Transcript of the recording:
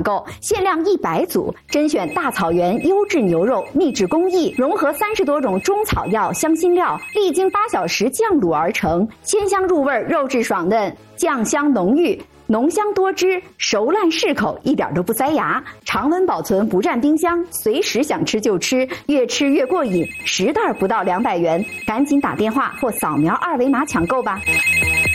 购，限量100组，甄选大草原优质牛肉，秘制工艺，融合30多种中草药、香辛料，历经8小时酱卤而成，鲜香入味，肉质爽嫩，酱香浓郁。浓香多汁，熟烂适口，一点都不塞牙，常温保存，不占冰箱，随时想吃就吃，越吃越过瘾。10袋不到200元，赶紧打电话或扫描2维码抢购吧。